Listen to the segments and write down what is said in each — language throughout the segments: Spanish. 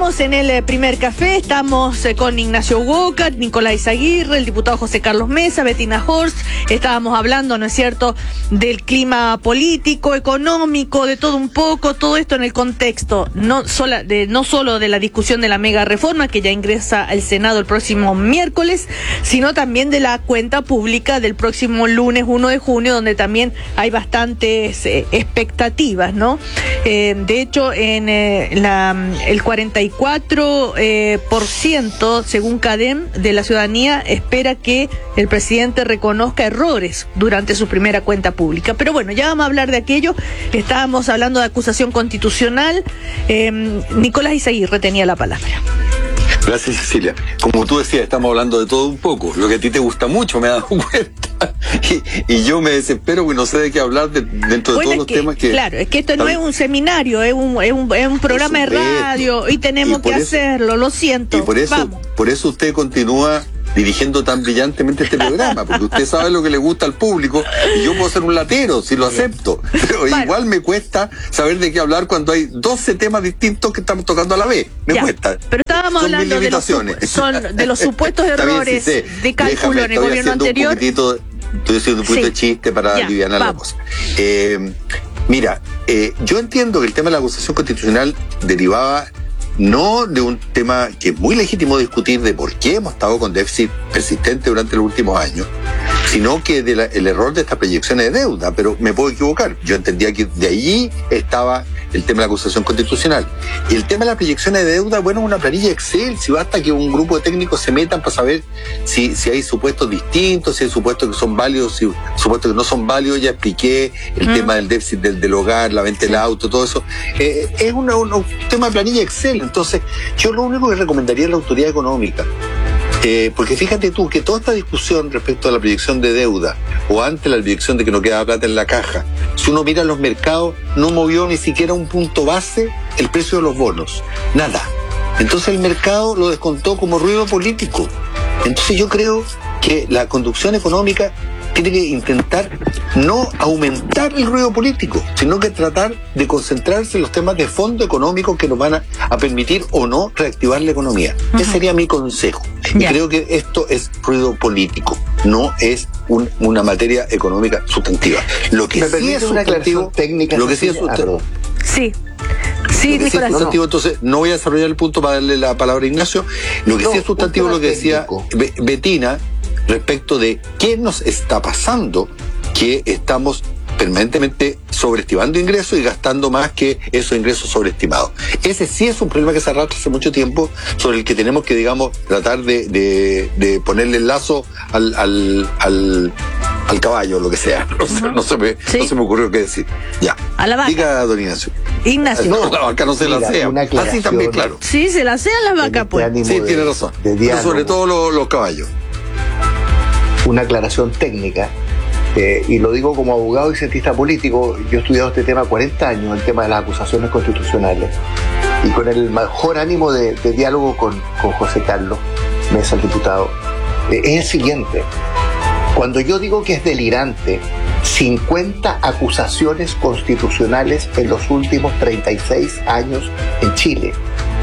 estamos en el primer café, estamos con Ignacio Boca, Nicolás Aguirre, el diputado José Carlos Mesa, Bettina Horst. Estábamos hablando, ¿no es cierto?, del clima político, económico, de todo un poco, todo esto en el contexto no solo de la discusión de la mega reforma que ya ingresa al Senado el próximo miércoles, sino también de la cuenta pública del próximo lunes 1 de junio, donde también hay bastantes expectativas, ¿no? De hecho, en el 44%, según CADEM, de la ciudadanía espera que el presidente reconozca errores durante su primera cuenta pública. Pero bueno, ya vamos a hablar de aquello. Estábamos hablando de acusación constitucional. Nicolás Izaguirre tenía la palabra. Gracias, Cecilia. Como tú decías, estamos hablando de todo un poco. Lo que a ti te gusta mucho, me he dado cuenta. Y yo me desespero porque no sé de qué hablar dentro de todos los temas que... Claro, es que esto no es un seminario, es un programa de radio y tenemos que hacerlo, lo siento. Y por eso usted continúa dirigiendo tan brillantemente este programa, porque usted sabe lo que le gusta al público y yo puedo ser un latero, si lo acepto, pero igual me cuesta saber de qué hablar cuando hay 12 temas distintos que estamos tocando a la vez, me cuesta. Pero estábamos hablando de los supuestos errores de cálculo en el gobierno anterior. Estoy haciendo un poquito de chiste para alivianar la cosa. Mira, yo entiendo que el tema de la acusación constitucional derivaba no de un tema que es muy legítimo discutir de por qué hemos estado con déficit persistente durante los últimos años, sino que el error de estas proyecciones de deuda, pero me puedo equivocar. Yo entendía que de allí estaba el tema de la acusación constitucional. Y el tema de las proyecciones de deuda, bueno, es una planilla Excel, si basta que un grupo de técnicos se metan para saber si hay supuestos distintos, si hay supuestos que son válidos, si hay supuestos que no son válidos. Ya expliqué el tema del déficit del hogar, la venta del auto, todo eso. Es un tema de planilla Excel. Entonces, yo lo único que recomendaría a la autoridad económica, porque fíjate tú que toda esta discusión respecto a la proyección de deuda o ante la proyección de que no queda plata en la caja, si uno mira los mercados, no movió ni siquiera un punto base el precio de los bonos, nada. Entonces el mercado lo descontó como ruido político. Entonces yo creo que la conducción económica tiene que intentar no aumentar el ruido político, sino que tratar de concentrarse en los temas de fondo económico que nos van a permitir o no reactivar la economía. Ese sería mi consejo. Y creo que esto es ruido político, no es una materia económica sustantiva. Lo que sí es sustantivo, técnica, lo que sí es sustantivo. Sí, Nicolás. Entonces, no voy a desarrollar el punto para darle la palabra a Ignacio. Lo que sí es sustantivo, lo que decía Bettina, respecto de qué nos está pasando, que estamos permanentemente sobreestimando ingresos y gastando más que esos ingresos sobreestimados. Ese sí es un problema que se arrastra hace mucho tiempo, sobre el que tenemos que, digamos, tratar de ponerle el lazo al caballo, lo que sea. No se me ocurrió qué decir. Ya. A la vaca. Diga, don Ignacio. No, la vaca no se la sea. Así también, claro. Sí, se la sea la vaca, pues. Sí, tiene razón. Pero sobre todo los caballos. Una aclaración técnica, y lo digo como abogado y cientista político. Yo he estudiado este tema 40 años, el tema de las acusaciones constitucionales, y con el mejor ánimo de diálogo con José Carlos Mesa, el diputado, es el siguiente. Cuando yo digo que es delirante 50 acusaciones constitucionales en los últimos 36 años en Chile,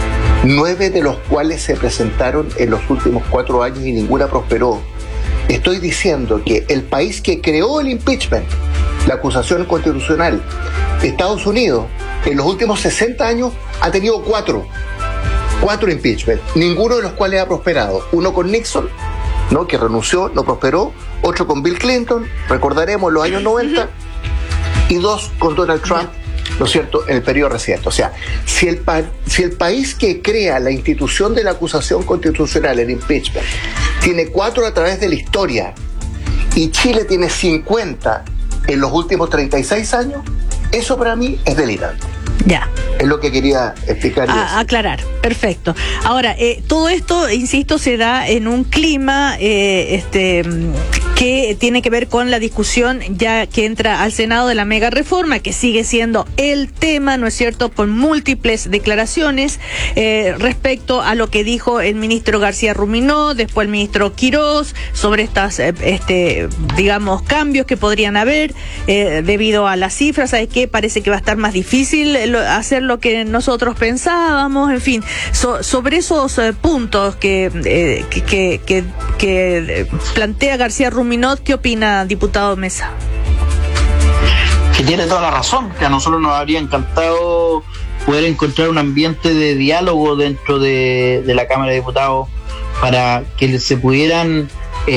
9 de los cuales se presentaron en los últimos 4 años y ninguna prosperó, estoy diciendo que el país que creó el impeachment, la acusación constitucional, Estados Unidos, en los últimos 60 años ha tenido 4 impeachment, ninguno de los cuales ha prosperado. Uno con Nixon, ¿no?, que renunció, no prosperó. Otro con Bill Clinton, recordaremos, los años 90. Y 2 con Donald Trump, ¿no es cierto?, en el periodo reciente. O sea, si el país que crea la institución de la acusación constitucional, el impeachment, tiene 4 a través de la historia, y Chile tiene 50 en los últimos 36 años, eso para mí es delirante. Ya. Es lo que quería explicar. Aclarar, perfecto. Ahora, todo esto, insisto, se da en un clima que que tiene que ver con la discusión ya que entra al Senado de la mega reforma, que sigue siendo el tema, ¿no es cierto?, con múltiples declaraciones respecto a lo que dijo el ministro García Ruminó, después el ministro Quirós, sobre estas, digamos, cambios que podrían haber debido a las cifras. ¿Sabes qué? Parece que va a estar más difícil hacer lo que nosotros pensábamos, en fin, sobre esos puntos que plantea García Ruminot. ¿Qué opina, diputado Mesa? Que tiene toda la razón, que a nosotros nos habría encantado poder encontrar un ambiente de diálogo dentro de la Cámara de Diputados para que se pudieran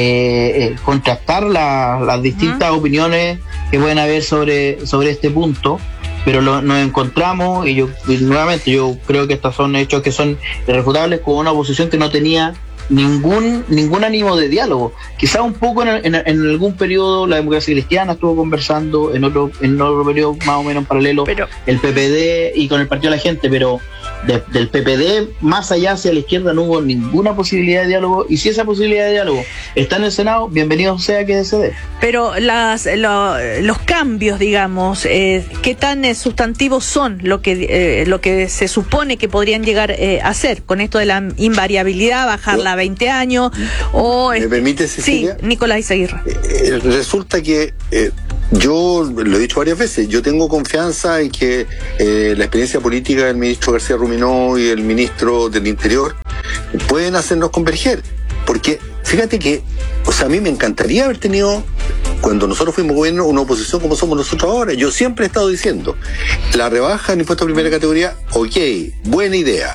contrastar las distintas opiniones que pueden haber sobre este punto, pero nos encontramos, y nuevamente yo creo que estos son hechos que son irrefutables, con una oposición que no tenía ningún ánimo de diálogo. Quizá un poco en algún periodo la democracia cristiana estuvo conversando, en otro periodo más o menos en paralelo, pero el PPD y con el Partido de la Gente, pero del PPD más allá hacia la izquierda no hubo ninguna posibilidad de diálogo, y si esa posibilidad de diálogo está en el Senado, bienvenido sea que se dé. Pero los cambios, digamos, ¿qué tan sustantivos son lo que se supone que podrían llegar a hacer con esto de la invariabilidad, bajarla a 20 años? ¿Me permite, Cecilia? Sí, Nicolás Izaguirre. Resulta que yo lo he dicho varias veces, yo tengo confianza en que la experiencia política del ministro García Ruminó y el ministro del Interior pueden hacernos converger, porque fíjate que, a mí me encantaría haber tenido, cuando nosotros fuimos gobierno, una oposición como somos nosotros ahora. Yo siempre he estado diciendo, la rebaja en impuestos de primera categoría, ok, buena idea.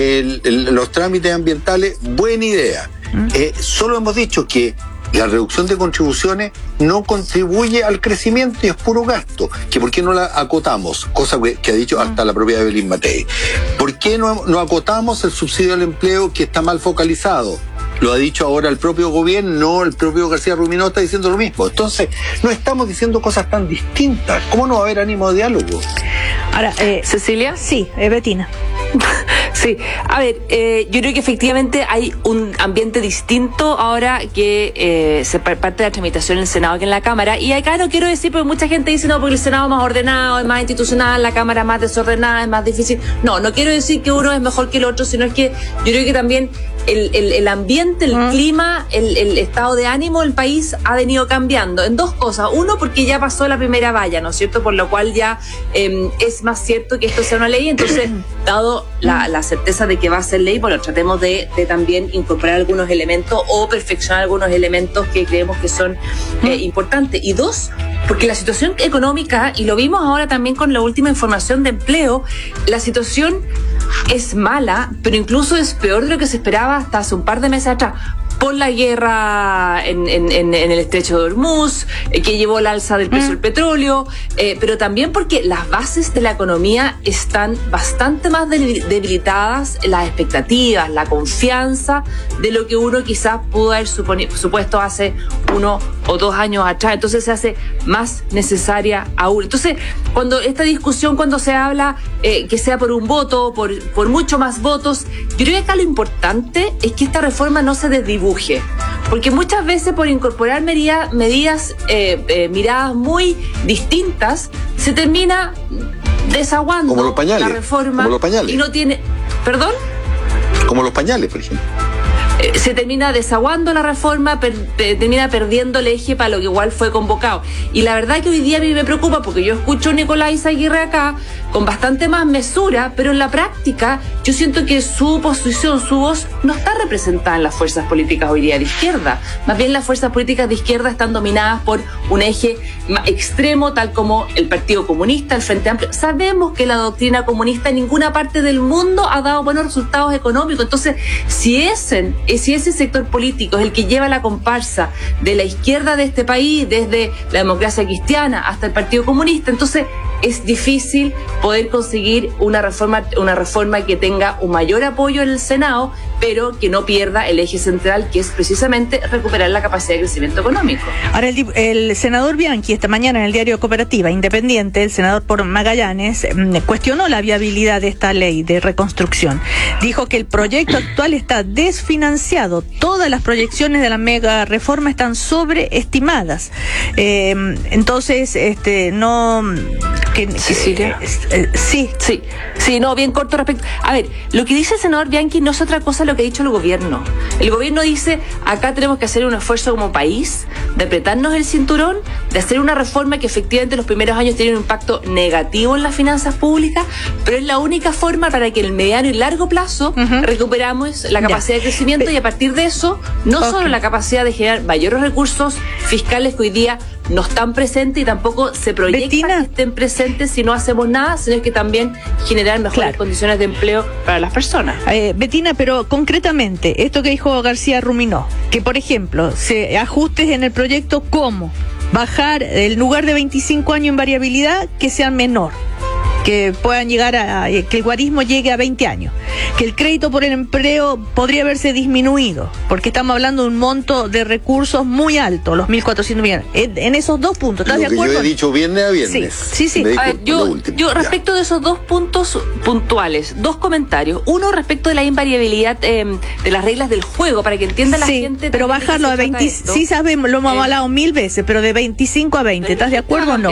Los trámites ambientales, buena idea. Solo hemos dicho que la reducción de contribuciones no contribuye al crecimiento y es puro gasto. Que ¿por qué no la acotamos? Cosa que ha dicho hasta la propia Evelyn Matei. ¿Por qué no acotamos el subsidio al empleo, que está mal focalizado? Lo ha dicho ahora el propio gobierno, el propio García Ruminó está diciendo lo mismo. Entonces, no estamos diciendo cosas tan distintas. ¿Cómo no va a haber ánimo de diálogo? Ahora, ¿Cecilia? Sí, Betina. Sí, a ver, yo creo que efectivamente hay un ambiente distinto ahora que se parte de la tramitación en el Senado que en la Cámara, y acá no quiero decir, porque mucha gente dice, no, porque el Senado es más ordenado, es más institucional, la Cámara es más desordenada, es más difícil. No quiero decir que uno es mejor que el otro, sino es que yo creo que también el ambiente, el clima, el estado de ánimo del país ha venido cambiando en dos cosas. Uno, porque ya pasó la primera valla, ¿no es cierto? Por lo cual ya es más cierto que esto sea una ley. Entonces, dado la certeza de que va a ser ley, bueno, tratemos de también incorporar algunos elementos o perfeccionar algunos elementos que creemos que son importantes. Y dos, porque la situación económica, y lo vimos ahora también con la última información de empleo, la situación es mala, pero incluso es peor de lo que se esperaba hasta hace un par de meses atrás, por la guerra en el estrecho de Hormuz, que llevó al alza del precio del petróleo, pero también porque las bases de la economía están bastante más debilitadas, las expectativas, la confianza de lo que uno quizás pudo haber supuesto hace 1 o 2 años atrás. Entonces se hace más necesaria aún. Entonces, cuando esta discusión, cuando se habla que sea por un voto, por mucho más votos, yo creo que acá lo importante es que esta reforma no se desdibuje, porque muchas veces por incorporar miradas muy distintas se termina desaguando como los pañales, la reforma, como los pañales. Y no tiene, ¿perdón? Como los pañales, por ejemplo. Se termina desaguando la reforma, termina perdiendo el eje para lo que igual fue convocado. Y la verdad que hoy día a mí me preocupa, porque yo escucho a Nicolás Izaguirre acá con bastante más mesura, pero en la práctica yo siento que su posición, su voz, no está representada en las fuerzas políticas hoy día de izquierda. Más bien las fuerzas políticas de izquierda están dominadas por un eje extremo, tal como el Partido Comunista, el Frente Amplio. Sabemos que la doctrina comunista en ninguna parte del mundo ha dado buenos resultados económicos. Entonces, si ese sector político es el que lleva la comparsa de la izquierda de este país, desde la democracia cristiana hasta el Partido Comunista, entonces es difícil poder conseguir una reforma que tenga un mayor apoyo en el Senado, pero que no pierda el eje central, que es precisamente recuperar la capacidad de crecimiento económico. Ahora, el senador Bianchi, esta mañana en el diario Cooperativa Independiente, el senador por Magallanes, cuestionó la viabilidad de esta ley de reconstrucción. Dijo que el proyecto actual está desfinanciado. Todas las proyecciones de la mega reforma están sobreestimadas. Entonces, no... Sí, no, bien corto respecto. A ver, lo que dice el senador Bianchi no es otra cosa lo que ha dicho el gobierno. El gobierno dice, acá tenemos que hacer un esfuerzo como país, de apretarnos el cinturón, de hacer una reforma que efectivamente en los primeros años tiene un impacto negativo en las finanzas públicas, pero es la única forma para que en el mediano y largo plazo recuperamos la capacidad de crecimiento y a partir de eso, no solo la capacidad de generar mayores recursos fiscales que hoy día no están presentes y tampoco se proyecta que estén presentes si no hacemos nada, sino que también generar mejores condiciones de empleo para las personas. Betina, pero concretamente, esto que dijo García Ruminó, que por ejemplo, se ajustes en el proyecto como bajar el lugar de 25 años en variabilidad que sea menor, que puedan llegar que el guarismo llegue a 20 años, que el crédito por el empleo podría haberse disminuido, porque estamos hablando de un monto de recursos muy alto, los 1.400 millones. En esos dos puntos, ¿estás de acuerdo? Yo he dicho viernes a viernes. Sí. A ver, yo respecto de esos dos puntos puntuales, dos comentarios. Uno, respecto de la invariabilidad de las reglas del juego, para que entienda la gente. Pero bajarlo a 20, sí sabemos, lo hemos hablado 1000 veces, pero de 25 a 20, ¿estás de acuerdo o no?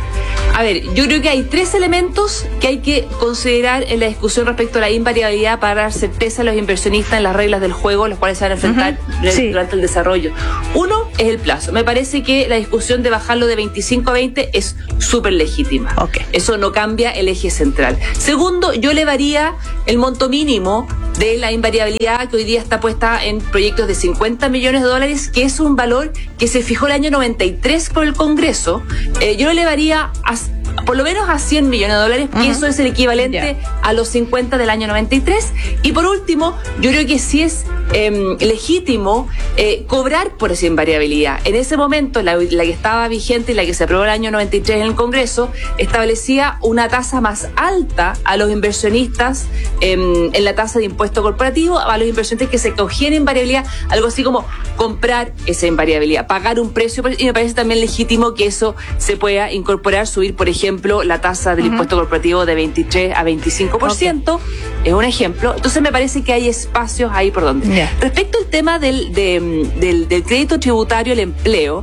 A ver, yo creo que hay tres elementos que hay que considerar en la discusión respecto a la invariabilidad para dar certeza a los inversionistas en las reglas del juego, los cuales se van a enfrentar durante el desarrollo. Uno es el plazo. Me parece que la discusión de bajarlo de 25 a 20 es súper legítima. Eso no cambia el eje central. Segundo, yo elevaría el monto mínimo de la invariabilidad que hoy día está puesta en proyectos de 50 millones de dólares, que es un valor que se fijó el año 93 por el Congreso. Yo lo elevaría por lo menos a 100 millones de dólares, y eso es el equivalente a los 50 del año 93. Y por último, yo creo que sí es legítimo cobrar por esa invariabilidad. En ese momento, la que estaba vigente y la que se aprobó el año 93 en el Congreso, establecía una tasa más alta a los inversionistas en la tasa de impuesto corporativo, a los inversionistas que se cogían invariabilidad, algo así como comprar esa invariabilidad, pagar un precio, y me parece también legítimo que eso se pueda incorporar, subir, por ejemplo, la tasa del impuesto corporativo de 23 a 25%, es un ejemplo. Entonces me parece que hay espacios ahí por donde. Respecto al tema del crédito tributario al empleo,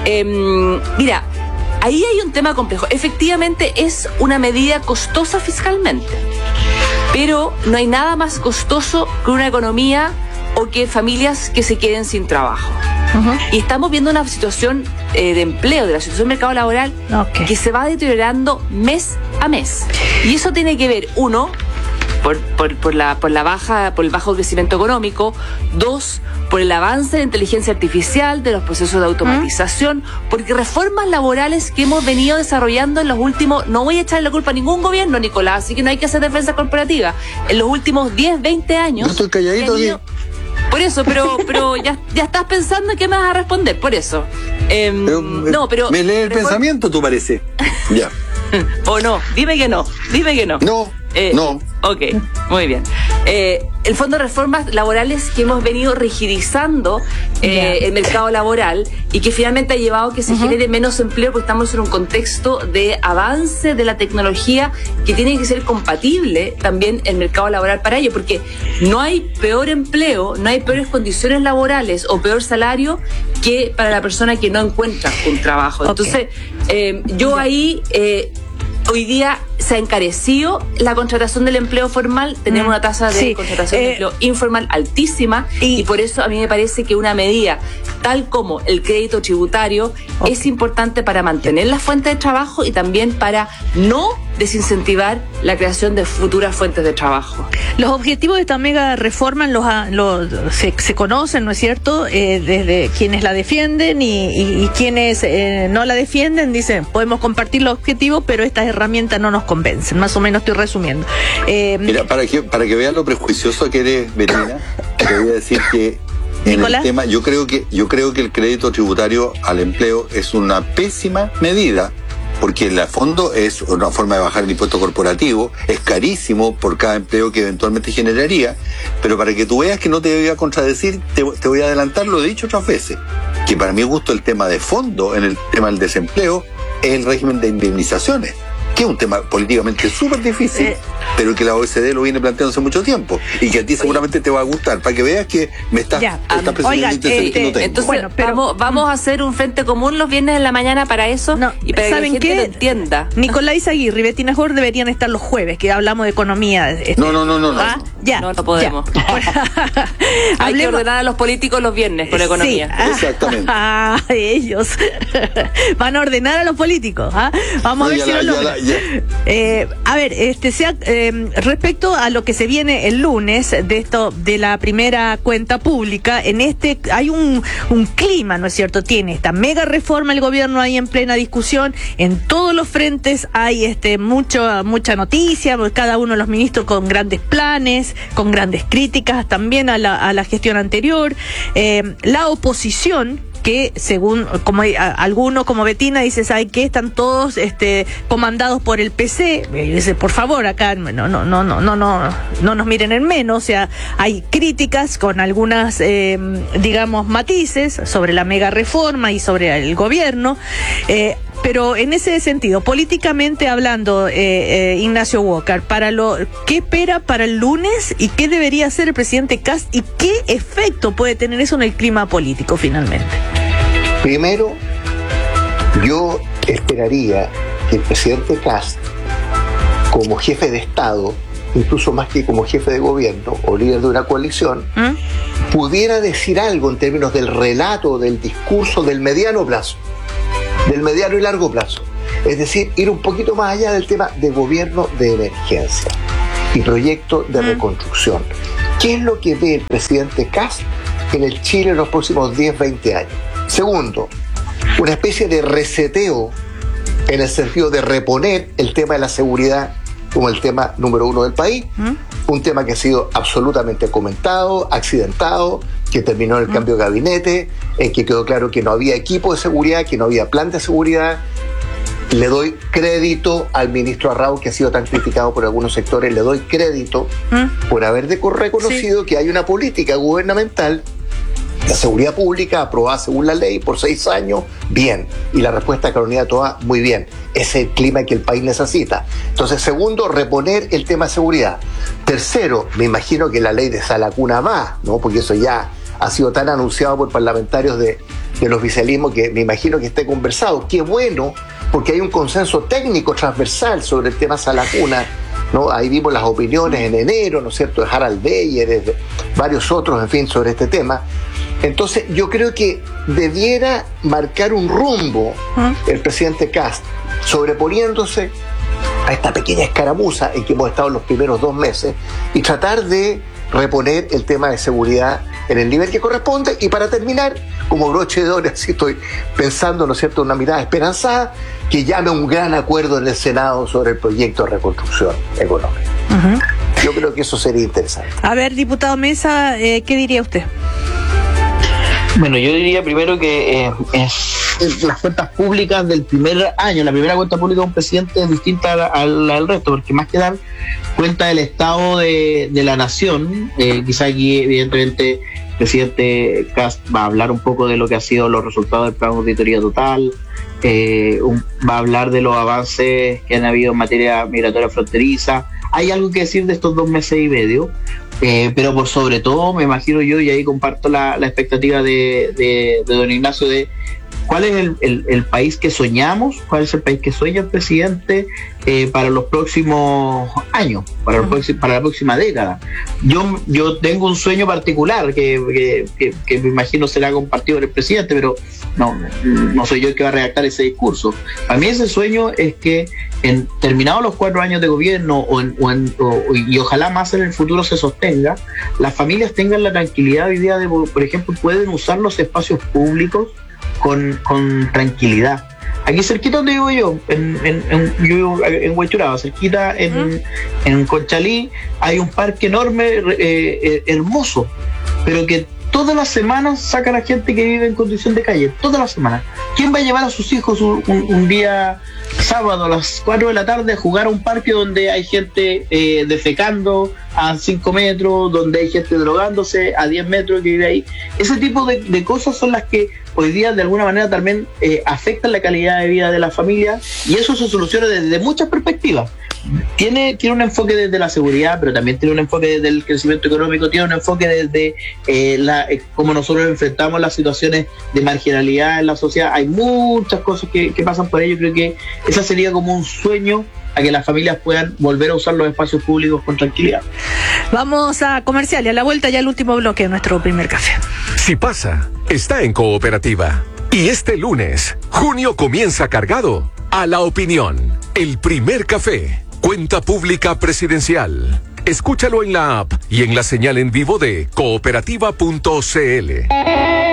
mira, ahí hay un tema complejo. Efectivamente es una medida costosa fiscalmente, pero no hay nada más costoso que una economía o que familias que se queden sin trabajo. Y estamos viendo una situación de empleo, de la situación del mercado laboral, que se va deteriorando mes a mes. Y eso tiene que ver, uno, por el bajo crecimiento económico; dos, por el avance de la inteligencia artificial, de los procesos de automatización, porque reformas laborales que hemos venido desarrollando en los últimos, no voy a echarle la culpa a ningún gobierno, Nicolás, así que no hay que hacer defensa corporativa, en los últimos 10, 20 años. Yo estoy calladito aquí. Por eso, pero ya estás pensando en qué me vas a responder, por eso. Pero me lee el pensamiento, tú parece. Ya. O no, dime que no. No. Ok, muy bien. El fondo de reformas laborales que hemos venido rigidizando el mercado laboral y que finalmente ha llevado a que se genere menos empleo, porque estamos en un contexto de avance de la tecnología que tiene que ser compatible también el mercado laboral para ello, porque no hay peor empleo, no hay peores condiciones laborales o peor salario que para la persona que no encuentra un trabajo. Entonces, yo ahí... hoy día se ha encarecido la contratación del empleo formal, tenemos una tasa de contratación de empleo informal altísima, y por eso a mí me parece que una medida tal como el crédito tributario es importante para mantener las fuentes de trabajo y también para no desincentivar la creación de futuras fuentes de trabajo. Los objetivos de esta mega reforma se conocen, ¿no es cierto? Desde quienes la defienden y quienes no la defienden dicen, podemos compartir los objetivos, pero estas herramientas no nos convencen. Más o menos estoy resumiendo. Mira, para que vean lo prejuicioso que eres, Betina, te voy a decir que en el tema, yo creo que el crédito tributario al empleo es una pésima medida porque en el fondo es una forma de bajar el impuesto corporativo, es carísimo por cada empleo que eventualmente generaría, pero para que tú veas que no te voy a contradecir, te voy a adelantar lo dicho otras veces, que para mi gusto el tema de fondo en el tema del desempleo es el régimen de indemnizaciones, que es un tema políticamente súper difícil, pero que la OECD lo viene planteando hace mucho tiempo y que a ti seguramente te va a gustar, para que veas que me estás presionando intenciones que no tengo. Entonces, bueno, pero vamos a hacer un frente común los viernes en la mañana para eso, y para ¿saben que la gente lo entienda. Nicolás Izaguirre y Bettina Hort deberían estar los jueves, que hablamos de economía. No. ¿Ah? Ya. No podemos. Hay que ordenar a los políticos los viernes con economía. Sí. Exactamente. Ellos van a ordenar a los políticos. Vamos a ver si lo logran. A ver, respecto a lo que se viene el lunes de esto de la primera cuenta pública, hay un clima, ¿no es cierto? Tiene esta mega reforma el gobierno ahí en plena discusión, en todos los frentes hay mucha noticia, cada uno de los ministros con grandes planes, con grandes críticas también a la gestión anterior, la oposición, que según como algunos como Bettina dice, ¿sabe qué? Están todos comandados por el PC. Y dice, por favor, acá no nos miren en menos. O sea, hay críticas con algunas digamos matices sobre la mega reforma y sobre el gobierno. Pero en ese sentido, políticamente hablando, Ignacio Walker, ¿qué espera para el lunes y qué debería hacer el presidente Kast y qué efecto puede tener eso en el clima político finalmente? Primero, yo esperaría que el presidente Kast, como jefe de Estado, incluso más que como jefe de gobierno o líder de una coalición, pudiera decir algo en términos del relato, del discurso del mediano plazo, del mediano y largo plazo. Es decir, ir un poquito más allá del tema de gobierno de emergencia y proyecto de reconstrucción. ¿Qué es lo que ve el presidente Kast en el Chile en los próximos 10, 20 años? Segundo, una especie de reseteo en el sentido de reponer el tema de la seguridad como el tema número uno del país, un tema que ha sido absolutamente comentado, accidentado, que terminó en el cambio de gabinete, en que quedó claro que no había equipo de seguridad, que no había plan de seguridad. Le doy crédito al ministro Arrau, que ha sido tan criticado por algunos sectores, le doy crédito por haber reconocido que hay una política gubernamental, la seguridad pública aprobada según la ley por 6 años, bien. Y la respuesta de Carolina Toa, muy bien. Es el clima que el país necesita. Entonces, segundo, reponer el tema de seguridad. Tercero, me imagino que la ley de Salacuna va, ¿no? Porque eso ya ha sido tan anunciado por parlamentarios del oficialismo que me imagino que esté conversado. Qué bueno, porque hay un consenso técnico transversal sobre el tema Salacuna, ¿no? Ahí vimos las opiniones en enero, ¿no es cierto?, de Harald Beyer, de varios otros, en fin, sobre este tema. Entonces, yo creo que debiera marcar un rumbo el presidente Kast, sobreponiéndose a esta pequeña escaramuza en que hemos estado en los primeros 2 meses y tratar de reponer el tema de seguridad en el nivel que corresponde. Y para terminar, como broche de oro, así estoy pensando, ¿no es cierto?, una mirada esperanzada, que llame a un gran acuerdo en el Senado sobre el proyecto de reconstrucción económica. Yo creo que eso sería interesante. A ver, diputado Mesa, ¿qué diría usted? Bueno, yo diría primero que las cuentas públicas del primer año, la primera cuenta pública de un presidente es distinta al resto, porque más que dar cuenta del estado de la nación, quizá aquí evidentemente el presidente Kast va a hablar un poco de lo que ha sido los resultados del plan de auditoría total, va a hablar de los avances que han habido en materia migratoria fronteriza. Hay algo que decir de estos 2 meses y medio, pero por sobre todo me imagino yo, y ahí comparto la expectativa de don Ignacio, de cuál es el país que soñamos, cuál es el país que sueña el presidente para los próximos años, para la próxima década. Yo tengo un sueño particular que me imagino será compartido por el presidente, pero no soy yo el que va a redactar ese discurso. Para mí ese sueño es que en terminados los 4 años de gobierno y ojalá más en el futuro se sostenga, las familias tengan la tranquilidad hoy día de, por ejemplo, pueden usar los espacios públicos con tranquilidad. Aquí cerquita donde vivo yo, en Huechuraba, cerquita en Conchalí, hay un parque enorme, hermoso, pero que todas las semanas sacan a gente que vive en condición de calle, todas las semanas. ¿Quién va a llevar a sus hijos un día sábado a las 4 de la tarde a jugar a un parque donde hay gente defecando a 5 metros, donde hay gente drogándose a 10 metros que vive ahí? Ese tipo de cosas son las que hoy día de alguna manera también afectan la calidad de vida de las familias, y eso se soluciona desde muchas perspectivas. Tiene un enfoque desde la seguridad, pero también tiene un enfoque desde el crecimiento económico, tiene un enfoque desde cómo nosotros enfrentamos las situaciones de marginalidad en la sociedad. Hay muchas cosas que pasan por ello. Creo que esa sería como un sueño a que las familias puedan volver a usar los espacios públicos con tranquilidad. Vamos a comercial y a la vuelta ya el último bloque de nuestro primer café. Si pasa, está en Cooperativa. Y este lunes, junio comienza cargado a La Opinión, el primer café. Cuenta pública presidencial. Escúchalo en la app y en la señal en vivo de cooperativa.cl.